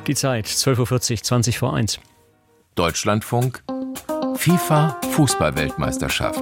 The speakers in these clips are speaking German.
Die Zeit 12.40 Uhr, 20 vor 1. Deutschlandfunk, FIFA Fußball-Weltmeisterschaft.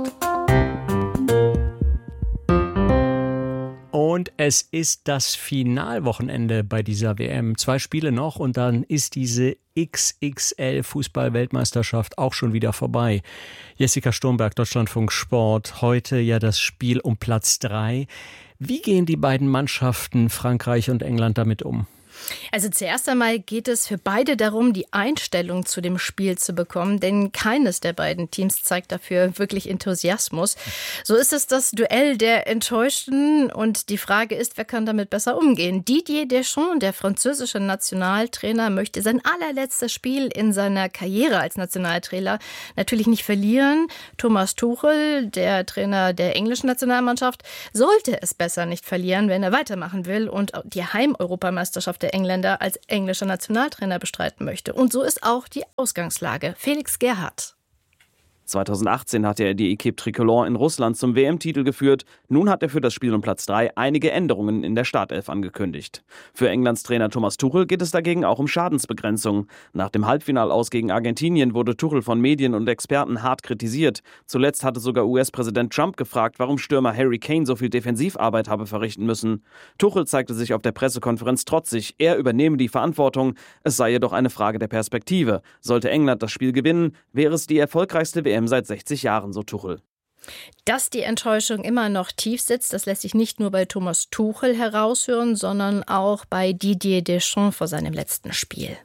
Und es ist das Finalwochenende bei dieser WM. 2 Spiele noch und dann ist diese XXL Fußball-Weltmeisterschaft auch schon wieder vorbei. Jessica Sturmberg, Deutschlandfunk Sport. Heute ja das Spiel um Platz 3. Wie gehen die beiden Mannschaften Frankreich und England damit um? Also zuerst einmal geht es für beide darum, die Einstellung zu dem Spiel zu bekommen, denn keines der beiden Teams zeigt dafür wirklich Enthusiasmus. So ist es das Duell der Enttäuschten und die Frage ist, wer kann damit besser umgehen? Didier Deschamps, der französische Nationaltrainer, möchte sein allerletztes Spiel in seiner Karriere als Nationaltrainer natürlich nicht verlieren. Thomas Tuchel, der Trainer der englischen Nationalmannschaft, sollte es besser nicht verlieren, wenn er weitermachen will und die Heimeuropameisterschaft der Engländer als englischer Nationaltrainer bestreiten möchte. Und so ist auch die Ausgangslage. Felix Gerhardt. 2018 hatte er die Équipe Tricolore in Russland zum WM-Titel geführt. Nun hat er für das Spiel um Platz 3 einige Änderungen in der Startelf angekündigt. Für Englands Trainer Thomas Tuchel geht es dagegen auch um Schadensbegrenzung. Nach dem Halbfinalaus gegen Argentinien wurde Tuchel von Medien und Experten hart kritisiert. Zuletzt hatte sogar US-Präsident Trump gefragt, warum Stürmer Harry Kane so viel Defensivarbeit habe verrichten müssen. Tuchel zeigte sich auf der Pressekonferenz trotzig. Er übernehme die Verantwortung. Es sei jedoch eine Frage der Perspektive. Sollte England das Spiel gewinnen, wäre es die erfolgreichste WM seit 60 Jahren, so Tuchel. Dass die Enttäuschung immer noch tief sitzt, das lässt sich nicht nur bei Thomas Tuchel heraushören, sondern auch bei Didier Deschamps vor seinem letzten Spiel.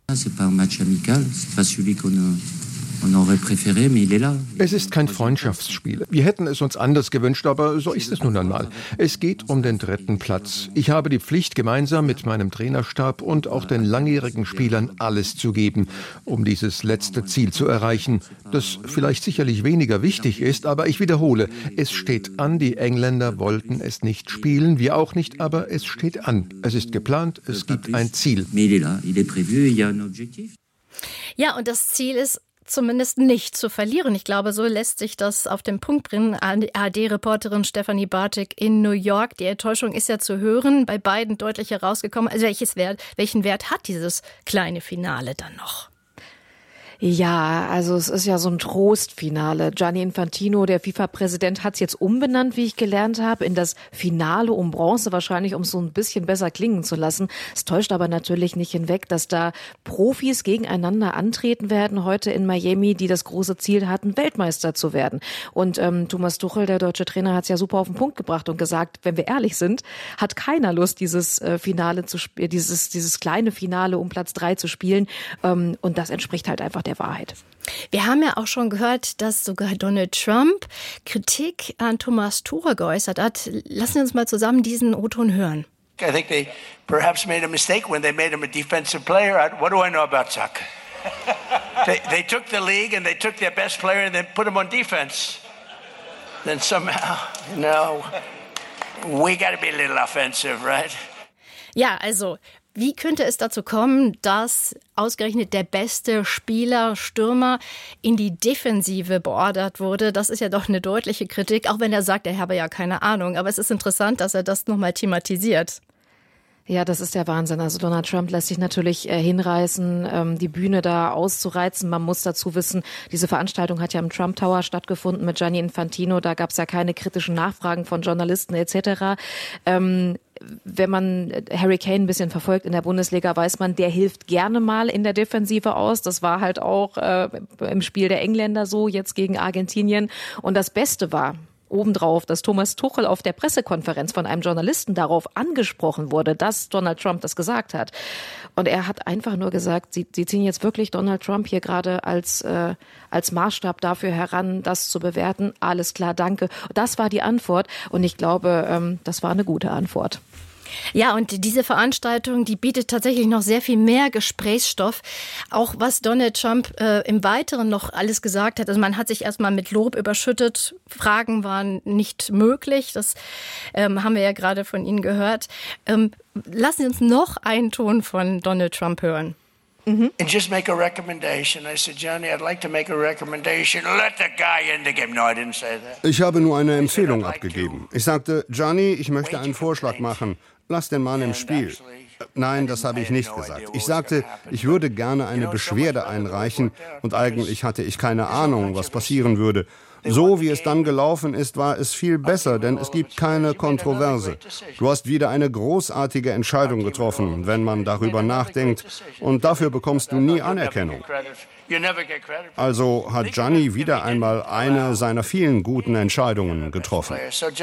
Es ist kein Freundschaftsspiel. Wir hätten es uns anders gewünscht, aber so ist es nun einmal. Es geht um den 3. Platz. Ich habe die Pflicht, gemeinsam mit meinem Trainerstab und auch den langjährigen Spielern alles zu geben, um dieses letzte Ziel zu erreichen, das vielleicht sicherlich weniger wichtig ist, aber ich wiederhole, es steht an, die Engländer wollten es nicht spielen, wir auch nicht, aber es steht an. Es ist geplant, es gibt ein Ziel. Ja, und das Ziel ist zumindest nicht zu verlieren. Ich glaube, so lässt sich das auf den Punkt bringen. ARD-Reporterin Stefanie Bartik in New York. Die Enttäuschung ist ja zu hören, bei beiden deutlich herausgekommen. Also welchen Wert hat dieses kleine Finale dann noch? Ja, also es ist ja so ein Trostfinale. Gianni Infantino, der FIFA-Präsident, hat es jetzt umbenannt, wie ich gelernt habe, in das Finale um Bronze, wahrscheinlich um es so ein bisschen besser klingen zu lassen. Es täuscht aber natürlich nicht hinweg, dass da Profis gegeneinander antreten werden heute in Miami, die das große Ziel hatten, Weltmeister zu werden. Und Thomas Tuchel, der deutsche Trainer, hat es ja super auf den Punkt gebracht und gesagt, wenn wir ehrlich sind, hat keiner Lust, dieses Finale zu spielen, dieses kleine Finale um Platz 3 zu spielen. Und das entspricht halt einfach der Wahrheit. Wir haben ja auch schon gehört, dass sogar Donald Trump Kritik an Thomas Tuchel geäußert hat. Lassen Sie uns mal zusammen diesen O-Ton hören. I think they perhaps made a mistake when they made him a defensive player. What do I know about soccer? They took the league and they took their best player and then put him on defense. Then somehow, we got to be a little offensive, right? Ja, also wie könnte es dazu kommen, dass ausgerechnet der beste Spieler, Stürmer in die Defensive beordert wurde? Das ist ja doch eine deutliche Kritik, auch wenn er sagt, er habe ja keine Ahnung. Aber es ist interessant, dass er das nochmal thematisiert. Ja, das ist der Wahnsinn. Also Donald Trump lässt sich natürlich hinreißen, die Bühne da auszureizen. Man muss dazu wissen, diese Veranstaltung hat ja im Trump Tower stattgefunden mit Gianni Infantino. Da gab es ja keine kritischen Nachfragen von Journalisten etc. Wenn man Harry Kane ein bisschen verfolgt in der Bundesliga, weiß man, der hilft gerne mal in der Defensive aus. Das war halt auch im Spiel der Engländer so, jetzt gegen Argentinien. Und das Beste war obendrauf, dass Thomas Tuchel auf der Pressekonferenz von einem Journalisten darauf angesprochen wurde, dass Donald Trump das gesagt hat. Und er hat einfach nur gesagt, sie ziehen jetzt wirklich Donald Trump hier gerade als Maßstab dafür heran, das zu bewerten. Alles klar, danke. Das war die Antwort. Und ich glaube, das war eine gute Antwort. Ja, und diese Veranstaltung, die bietet tatsächlich noch sehr viel mehr Gesprächsstoff. Auch was Donald Trump im Weiteren noch alles gesagt hat. Also man hat sich erstmal mit Lob überschüttet. Fragen waren nicht möglich. Das haben wir ja gerade von Ihnen gehört. Lassen Sie uns noch einen Ton von Donald Trump hören. And just make a recommendation. I said, Johnny, I'd like to make a recommendation. Let the guy in the game. No, I didn't say that. Ich habe nur eine Empfehlung abgegeben. Ich sagte, Johnny, ich möchte einen Vorschlag machen. Lass den Mann im Spiel. Nein, das habe ich nicht gesagt. Ich sagte, ich würde gerne eine Beschwerde einreichen und eigentlich hatte ich keine Ahnung, was passieren würde. So wie es dann gelaufen ist, war es viel besser, denn es gibt keine Kontroverse. Du hast wieder eine großartige Entscheidung getroffen, wenn man darüber nachdenkt, und dafür bekommst du nie Anerkennung. Also hat Gianni wieder einmal eine seiner vielen guten Entscheidungen getroffen.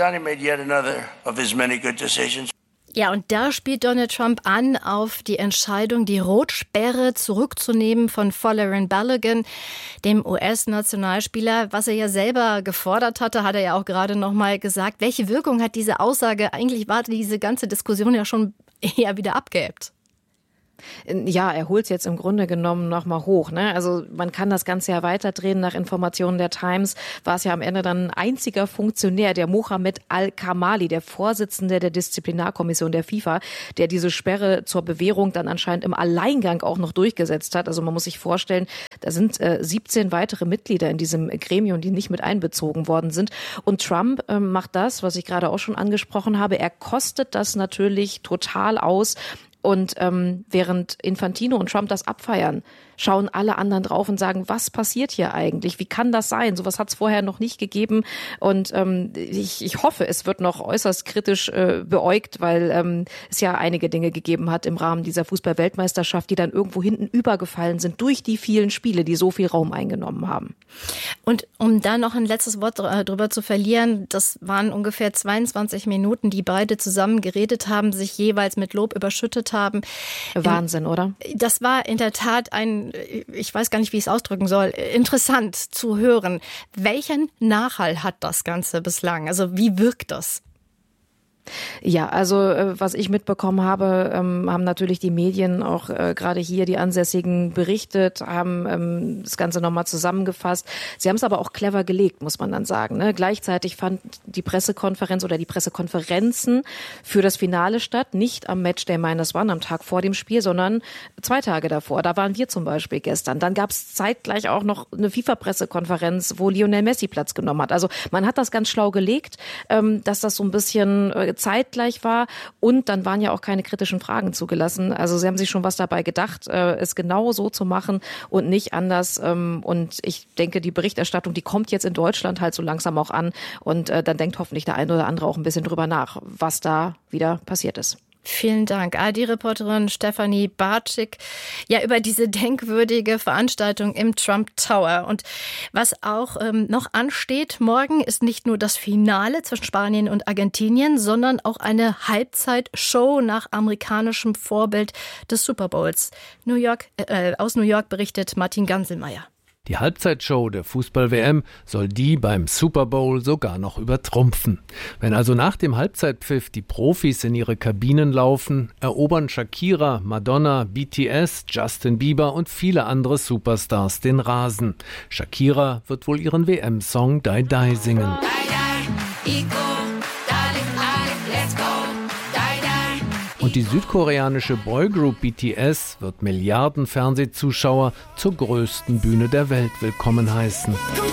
Ja, und da spielt Donald Trump an auf die Entscheidung, die Rotsperre zurückzunehmen von Folarin Balogun, dem US-Nationalspieler, was er ja selber gefordert hatte, hat er ja auch gerade noch mal gesagt. Welche Wirkung hat diese Aussage? Eigentlich war diese ganze Diskussion ja schon eher wieder abgeebbt. Ja, er holt es jetzt im Grunde genommen nochmal hoch. Ne? Also man kann das Ganze ja weiterdrehen. Nach Informationen der Times war es ja am Ende dann ein einziger Funktionär, der Mohamed Al-Kamali, der Vorsitzende der Disziplinarkommission der FIFA, der diese Sperre zur Bewährung dann anscheinend im Alleingang auch noch durchgesetzt hat. Also man muss sich vorstellen, da sind 17 weitere Mitglieder in diesem Gremium, die nicht mit einbezogen worden sind. Und Trump macht das, was ich gerade auch schon angesprochen habe. Er kostet das natürlich total aus. Und während Infantino und Trump das abfeiern, schauen alle anderen drauf und sagen, was passiert hier eigentlich? Wie kann das sein? Sowas hat es vorher noch nicht gegeben. Und ich hoffe, es wird noch äußerst kritisch beäugt, weil es ja einige Dinge gegeben hat im Rahmen dieser Fußball-Weltmeisterschaft, die dann irgendwo hinten übergefallen sind durch die vielen Spiele, die so viel Raum eingenommen haben. Und um da noch ein letztes Wort drüber zu verlieren, das waren ungefähr 22 Minuten, die beide zusammen geredet haben, sich jeweils mit Lob überschüttet haben. Wahnsinn, oder? Das war in der Tat ich weiß gar nicht, wie ich es ausdrücken soll, interessant zu hören. Welchen Nachhall hat das Ganze bislang? Also wie wirkt das? Ja, also was ich mitbekommen habe, haben natürlich die Medien auch gerade hier die Ansässigen berichtet, haben das Ganze nochmal zusammengefasst. Sie haben es aber auch clever gelegt, muss man dann sagen. Ne? Gleichzeitig fand die Pressekonferenz oder die Pressekonferenzen für das Finale statt, nicht am Matchday -1 am Tag vor dem Spiel, sondern 2 Tage davor. Da waren wir zum Beispiel gestern. Dann gab es zeitgleich auch noch eine FIFA-Pressekonferenz, wo Lionel Messi Platz genommen hat. Also man hat das ganz schlau gelegt, dass das so ein bisschen zeitgleich war, und dann waren ja auch keine kritischen Fragen zugelassen. Also sie haben sich schon was dabei gedacht, es genau so zu machen und nicht anders. Und ich denke, die Berichterstattung, die kommt jetzt in Deutschland halt so langsam auch an, und dann denkt hoffentlich der eine oder andere auch ein bisschen drüber nach, was da wieder passiert ist. Vielen Dank. ARD-Reporterin Stefanie Bartschik, ja, über diese denkwürdige Veranstaltung im Trump Tower. Und was auch noch ansteht morgen, ist nicht nur das Finale zwischen Spanien und Argentinien, sondern auch eine Halbzeitshow nach amerikanischem Vorbild des Super Bowls. Aus New York berichtet Martin Ganselmeier. Die Halbzeitshow der Fußball-WM soll die beim Super Bowl sogar noch übertrumpfen. Wenn also nach dem Halbzeitpfiff die Profis in ihre Kabinen laufen, erobern Shakira, Madonna, BTS, Justin Bieber und viele andere Superstars den Rasen. Shakira wird wohl ihren WM-Song Die Die singen. Und die südkoreanische Boygroup BTS wird Milliarden Fernsehzuschauer zur größten Bühne der Welt willkommen heißen.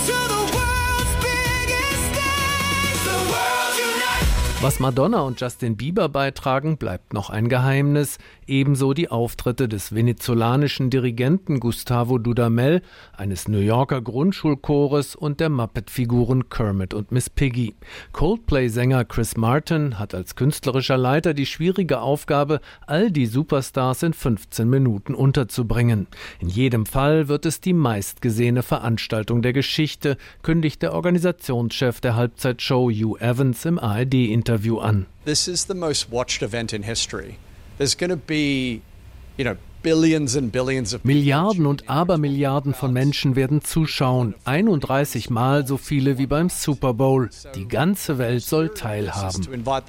Was Madonna und Justin Bieber beitragen, bleibt noch ein Geheimnis. Ebenso die Auftritte des venezolanischen Dirigenten Gustavo Dudamel, eines New Yorker Grundschulchores und der Muppet-Figuren Kermit und Miss Piggy. Coldplay-Sänger Chris Martin hat als künstlerischer Leiter die schwierige Aufgabe, all die Superstars in 15 Minuten unterzubringen. In jedem Fall wird es die meistgesehene Veranstaltung der Geschichte, kündigt der Organisationschef der Halbzeitshow Hugh Evans im ARD-Interview an. This is the most watched event in history. There's going to be, billions and billions of Milliarden und Abermilliarden von Menschen werden zuschauen. 31 Mal so viele wie beim Super Bowl. Die ganze Welt soll teilhaben.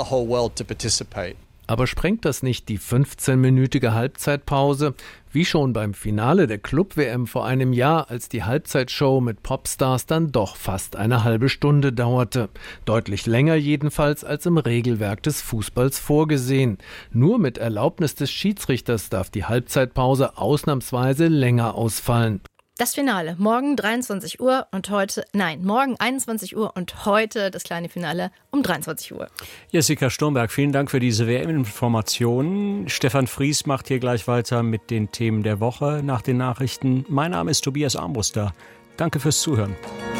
Aber sprengt das nicht die 15-minütige Halbzeitpause? Wie schon beim Finale der Club-WM vor einem Jahr, als die Halbzeitshow mit Popstars dann doch fast eine halbe Stunde dauerte. Deutlich länger jedenfalls als im Regelwerk des Fußballs vorgesehen. Nur mit Erlaubnis des Schiedsrichters darf die Halbzeitpause ausnahmsweise länger ausfallen. Das Finale morgen 23 Uhr und morgen 21 Uhr und heute das kleine Finale um 23 Uhr. Jessica Sturmberg, vielen Dank für diese WM-Informationen. Stefan Fries macht hier gleich weiter mit den Themen der Woche nach den Nachrichten. Mein Name ist Tobias Armbruster. Danke fürs Zuhören.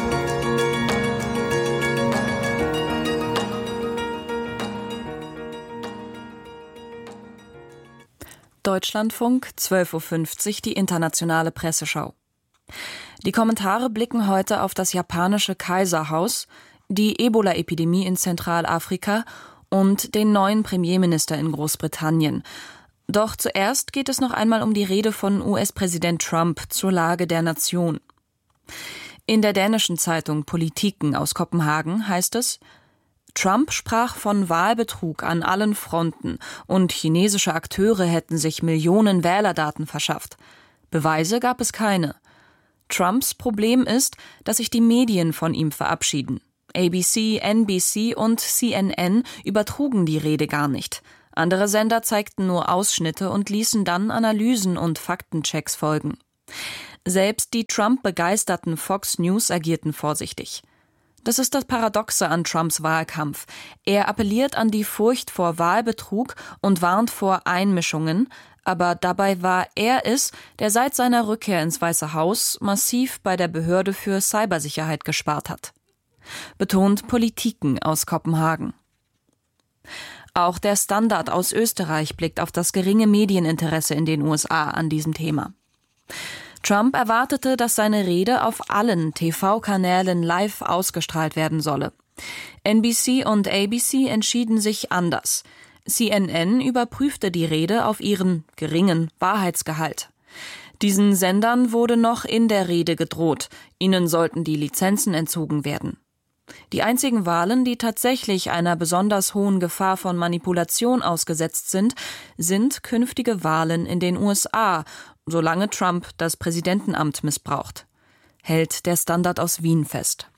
Deutschlandfunk, 12.50 Uhr, die internationale Presseschau. Die Kommentare blicken heute auf das japanische Kaiserhaus, die Ebola-Epidemie in Zentralafrika und den neuen Premierminister in Großbritannien. Doch zuerst geht es noch einmal um die Rede von US-Präsident Trump zur Lage der Nation. In der dänischen Zeitung Politiken aus Kopenhagen heißt es: Trump sprach von Wahlbetrug an allen Fronten und chinesische Akteure hätten sich Millionen Wählerdaten verschafft. Beweise gab es keine. Trumps Problem ist, dass sich die Medien von ihm verabschieden. ABC, NBC und CNN übertrugen die Rede gar nicht. Andere Sender zeigten nur Ausschnitte und ließen dann Analysen und Faktenchecks folgen. Selbst die Trump-begeisterten Fox News agierten vorsichtig. Das ist das Paradoxe an Trumps Wahlkampf. Er appelliert an die Furcht vor Wahlbetrug und warnt vor Einmischungen, aber dabei war er es, der seit seiner Rückkehr ins Weiße Haus massiv bei der Behörde für Cybersicherheit gespart hat. Betont Politiken aus Kopenhagen. Auch der Standard aus Österreich blickt auf das geringe Medieninteresse in den USA an diesem Thema. Trump erwartete, dass seine Rede auf allen TV-Kanälen live ausgestrahlt werden solle. NBC und ABC entschieden sich anders. CNN überprüfte die Rede auf ihren geringen Wahrheitsgehalt. Diesen Sendern wurde noch in der Rede gedroht, ihnen sollten die Lizenzen entzogen werden. Die einzigen Wahlen, die tatsächlich einer besonders hohen Gefahr von Manipulation ausgesetzt sind, sind künftige Wahlen in den USA, solange Trump das Präsidentenamt missbraucht, hält der Standard aus Wien fest.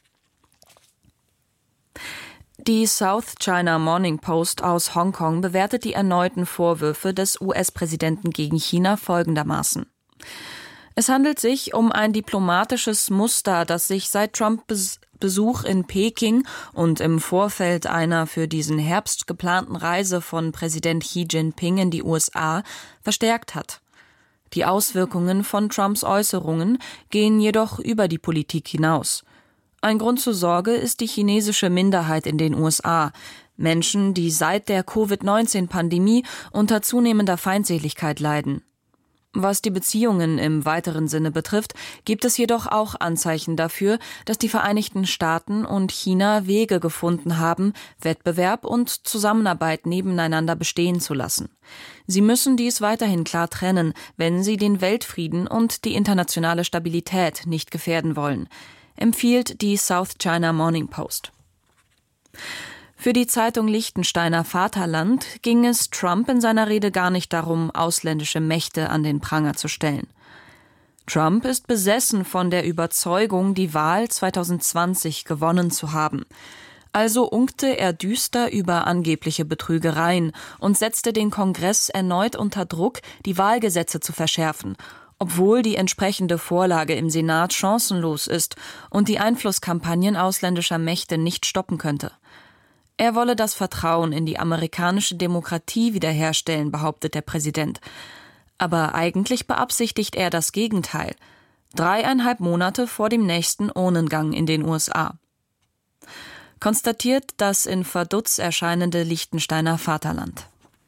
Die South China Morning Post aus Hongkong bewertet die erneuten Vorwürfe des US-Präsidenten gegen China folgendermaßen: Es handelt sich um ein diplomatisches Muster, das sich seit Trumps Besuch in Peking und im Vorfeld einer für diesen Herbst geplanten Reise von Präsident Xi Jinping in die USA verstärkt hat. Die Auswirkungen von Trumps Äußerungen gehen jedoch über die Politik hinaus. Ein Grund zur Sorge ist die chinesische Minderheit in den USA. Menschen, die seit der Covid-19-Pandemie unter zunehmender Feindseligkeit leiden. Was die Beziehungen im weiteren Sinne betrifft, gibt es jedoch auch Anzeichen dafür, dass die Vereinigten Staaten und China Wege gefunden haben, Wettbewerb und Zusammenarbeit nebeneinander bestehen zu lassen. Sie müssen dies weiterhin klar trennen, wenn sie den Weltfrieden und die internationale Stabilität nicht gefährden wollen, empfiehlt die South China Morning Post. Für die Zeitung Liechtensteiner Vaterland ging es Trump in seiner Rede gar nicht darum, ausländische Mächte an den Pranger zu stellen. Trump ist besessen von der Überzeugung, die Wahl 2020 gewonnen zu haben. Also unkte er düster über angebliche Betrügereien und setzte den Kongress erneut unter Druck, die Wahlgesetze zu verschärfen, obwohl die entsprechende Vorlage im Senat chancenlos ist und die Einflusskampagnen ausländischer Mächte nicht stoppen könnte. Er wolle das Vertrauen in die amerikanische Demokratie wiederherstellen, behauptet der Präsident. Aber eigentlich beabsichtigt er das Gegenteil. 3,5 Monate vor dem nächsten Urnengang in den USA. Konstatiert das in Verdutz erscheinende Liechtensteiner Vaterland.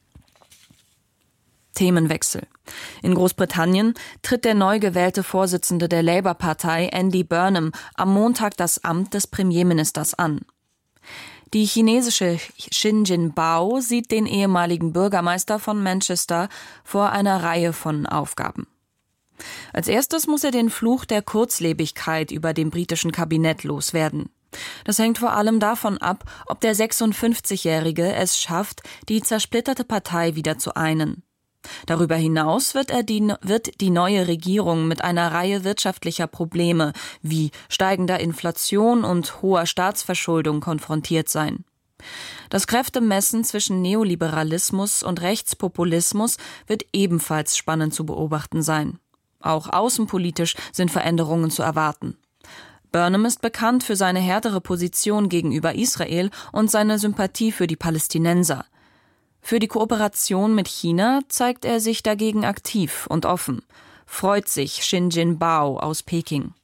Themenwechsel. In Großbritannien tritt der neu gewählte Vorsitzende der Labour-Partei, Andy Burnham, am Montag das Amt des Premierministers an. Die chinesische Xi Jinping sieht den ehemaligen Bürgermeister von Manchester vor einer Reihe von Aufgaben. Als erstes muss er den Fluch der Kurzlebigkeit über dem britischen Kabinett loswerden. Das hängt vor allem davon ab, ob der 56-Jährige es schafft, die zersplitterte Partei wieder zu einen. Darüber hinaus wird die neue Regierung mit einer Reihe wirtschaftlicher Probleme wie steigender Inflation und hoher Staatsverschuldung konfrontiert sein. Das Kräftemessen zwischen Neoliberalismus und Rechtspopulismus wird ebenfalls spannend zu beobachten sein. Auch außenpolitisch sind Veränderungen zu erwarten. Burnham ist bekannt für seine härtere Position gegenüber Israel und seine Sympathie für die Palästinenser. Für die Kooperation mit China zeigt er sich dagegen aktiv und offen, freut sich Xin Jinbao aus Peking.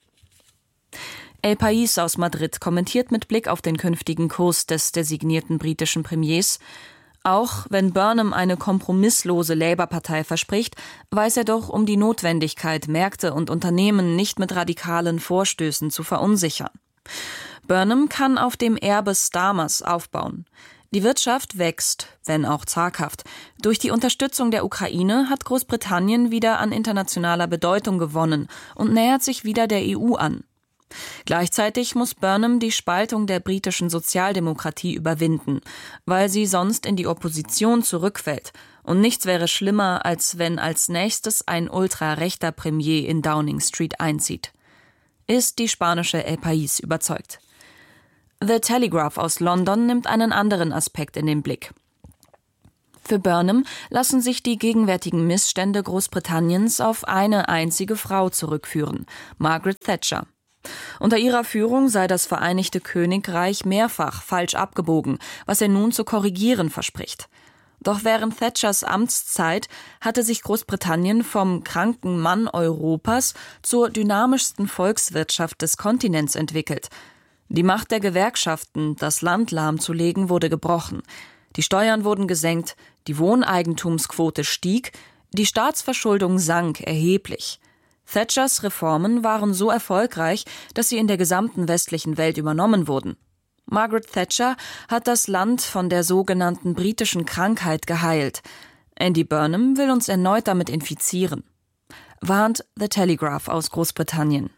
El País aus Madrid kommentiert mit Blick auf den künftigen Kurs des designierten britischen Premiers: Auch wenn Burnham eine kompromisslose Labour-Partei verspricht, weiß er doch um die Notwendigkeit, Märkte und Unternehmen nicht mit radikalen Vorstößen zu verunsichern. Burnham kann auf dem Erbe Starmers aufbauen. Die Wirtschaft wächst, wenn auch zaghaft. Durch die Unterstützung der Ukraine hat Großbritannien wieder an internationaler Bedeutung gewonnen und nähert sich wieder der EU an. Gleichzeitig muss Burnham die Spaltung der britischen Sozialdemokratie überwinden, weil sie sonst in die Opposition zurückfällt. Und nichts wäre schlimmer, als wenn als nächstes ein ultrarechter Premier in Downing Street einzieht. Ist die spanische El País überzeugt. The Telegraph aus London nimmt einen anderen Aspekt in den Blick. Für Burnham lassen sich die gegenwärtigen Missstände Großbritanniens auf eine einzige Frau zurückführen: Margaret Thatcher. Unter ihrer Führung sei das Vereinigte Königreich mehrfach falsch abgebogen, was er nun zu korrigieren verspricht. Doch während Thatchers Amtszeit hatte sich Großbritannien vom kranken Mann Europas zur dynamischsten Volkswirtschaft des Kontinents entwickelt. Die Macht der Gewerkschaften, das Land lahmzulegen, wurde gebrochen. Die Steuern wurden gesenkt, die Wohneigentumsquote stieg, die Staatsverschuldung sank erheblich. Thatchers Reformen waren so erfolgreich, dass sie in der gesamten westlichen Welt übernommen wurden. Margaret Thatcher hat das Land von der sogenannten britischen Krankheit geheilt. Andy Burnham will uns erneut damit infizieren, warnt The Telegraph aus Großbritannien.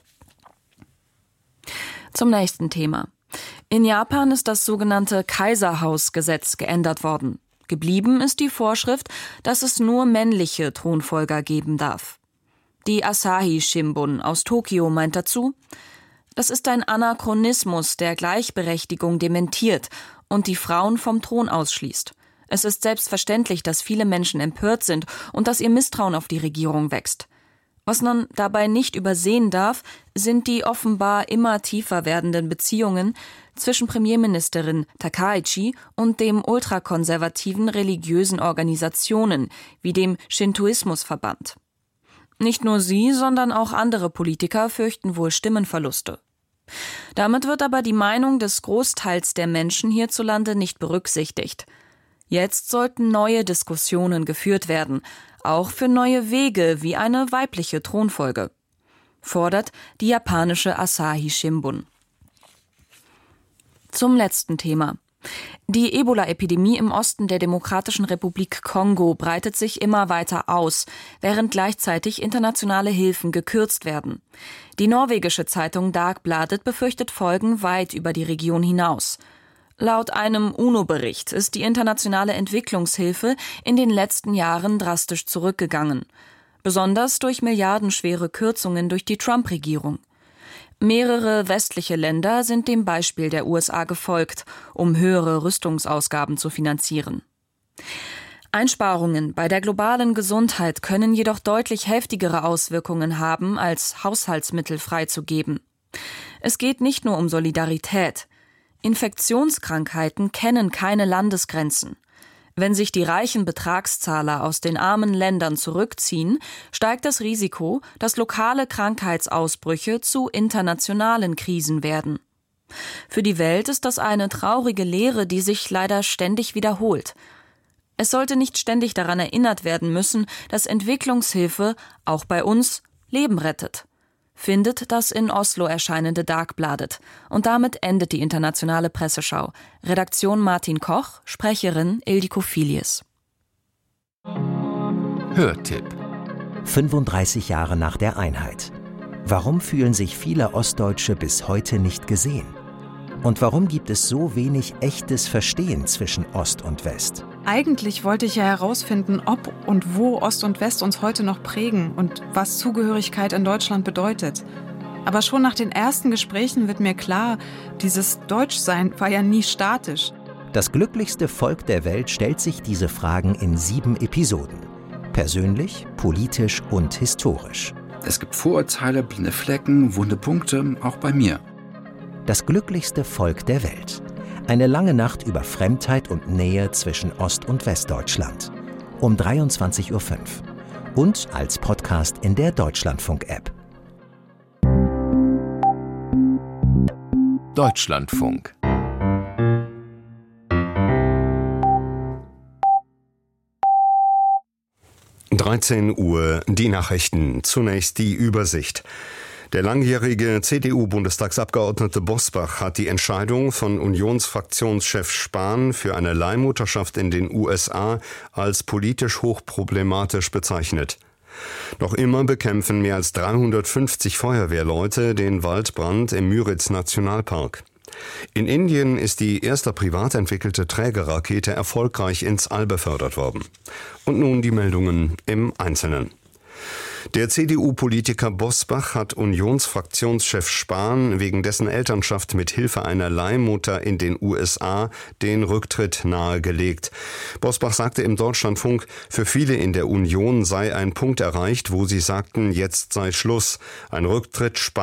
Zum nächsten Thema. In Japan ist das sogenannte Kaiserhausgesetz geändert worden. Geblieben ist die Vorschrift, dass es nur männliche Thronfolger geben darf. Die Asahi Shimbun aus Tokio meint dazu: Das ist ein Anachronismus, der Gleichberechtigung dementiert und die Frauen vom Thron ausschließt. Es ist selbstverständlich, dass viele Menschen empört sind und dass ihr Misstrauen auf die Regierung wächst. Was man dabei nicht übersehen darf, sind die offenbar immer tiefer werdenden Beziehungen zwischen Premierministerin Takaichi und dem ultrakonservativen religiösen Organisationen wie dem Shintoismusverband. Nicht nur sie, sondern auch andere Politiker fürchten wohl Stimmenverluste. Damit wird aber die Meinung des Großteils der Menschen hierzulande nicht berücksichtigt. Jetzt sollten neue Diskussionen geführt werden, auch für neue Wege wie eine weibliche Thronfolge, fordert die japanische Asahi Shimbun. Zum letzten Thema. Die Ebola-Epidemie im Osten der Demokratischen Republik Kongo breitet sich immer weiter aus, während gleichzeitig internationale Hilfen gekürzt werden. Die norwegische Zeitung Dagbladet befürchtet Folgen weit über die Region hinaus. Laut einem UNO-Bericht ist die internationale Entwicklungshilfe in den letzten Jahren drastisch zurückgegangen, besonders durch milliardenschwere Kürzungen durch die Trump-Regierung. Mehrere westliche Länder sind dem Beispiel der USA gefolgt, um höhere Rüstungsausgaben zu finanzieren. Einsparungen bei der globalen Gesundheit können jedoch deutlich heftigere Auswirkungen haben, als Haushaltsmittel freizugeben. Es geht nicht nur um Solidarität. Infektionskrankheiten kennen keine Landesgrenzen. Wenn sich die reichen Betragszahler aus den armen Ländern zurückziehen, steigt das Risiko, dass lokale Krankheitsausbrüche zu internationalen Krisen werden. Für die Welt ist das eine traurige Lehre, die sich leider ständig wiederholt. Es sollte nicht ständig daran erinnert werden müssen, dass Entwicklungshilfe auch bei uns Leben rettet, findet das in Oslo erscheinende Dagbladet. Und damit endet die internationale Presseschau. Redaktion Martin Koch, Sprecherin Ildiko Filius. Hörtipp: 35 Jahre nach der Einheit. Warum fühlen sich viele Ostdeutsche bis heute nicht gesehen? Und warum gibt es so wenig echtes Verstehen zwischen Ost und West? Eigentlich wollte ich ja herausfinden, ob und wo Ost und West uns heute noch prägen und was Zugehörigkeit in Deutschland bedeutet. Aber schon nach den ersten Gesprächen wird mir klar, dieses Deutschsein war ja nie statisch. Das glücklichste Volk der Welt stellt sich diese Fragen in 7 Episoden. Persönlich, politisch und historisch. Es gibt Vorurteile, blinde Flecken, wunde Punkte, auch bei mir. Das glücklichste Volk der Welt. Eine lange Nacht über Fremdheit und Nähe zwischen Ost- und Westdeutschland. Um 23:05 Uhr. Und als Podcast in der Deutschlandfunk-App. Deutschlandfunk. (13 Uhr), die Nachrichten. Zunächst die Übersicht. Der langjährige CDU-Bundestagsabgeordnete Bosbach hat die Entscheidung von Unionsfraktionschef Spahn für eine Leihmutterschaft in den USA als politisch hochproblematisch bezeichnet. Noch immer bekämpfen mehr als 350 Feuerwehrleute den Waldbrand im Müritz-Nationalpark. In Indien ist die erste privat entwickelte Trägerrakete erfolgreich ins All befördert worden. Und nun die Meldungen im Einzelnen. Der CDU-Politiker Bosbach hat Unionsfraktionschef Spahn wegen dessen Elternschaft mit Hilfe einer Leihmutter in den USA den Rücktritt nahegelegt. Bosbach sagte im Deutschlandfunk, für viele in der Union sei ein Punkt erreicht, wo sie sagten, jetzt sei Schluss. Ein Rücktritt